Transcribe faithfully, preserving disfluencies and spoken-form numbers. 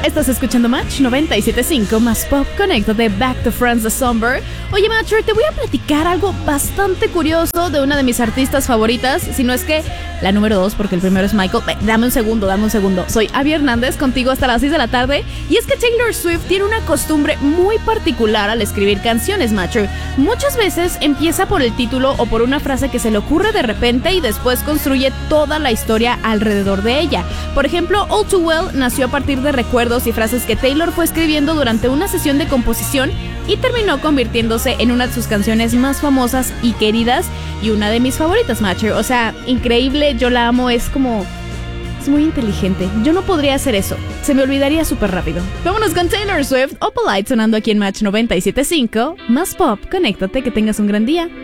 Estás escuchando Match noventa y siete punto cinco más pop. Conéctate, Back to France de Somber. Oye, Matcher, te voy a platicar algo bastante curioso de una de mis artistas favoritas. Si no es que la número dos, porque el primero es Michael. Dame un segundo, dame un segundo. Soy Abby Hernández, contigo hasta las seis de la tarde. Y es que Taylor Swift tiene una costumbre muy particular al escribir canciones, Matcher. Muchas veces empieza por el título o por una frase que se le ocurre de repente y después construye toda la historia alrededor de ella. Por ejemplo, All Too Well nació a partir de recuerdos y frases que Taylor fue escribiendo durante una sesión de composición y terminó convirtiéndose en una de sus canciones más famosas y queridas y una de mis favoritas, Matcher. O sea, increíble, yo la amo, es como... es muy inteligente. Yo no podría hacer eso. Se me olvidaría súper rápido. Vámonos con Taylor Swift o Polite sonando aquí en Match noventa y siete punto cinco. Más pop, conéctate, que tengas un gran día.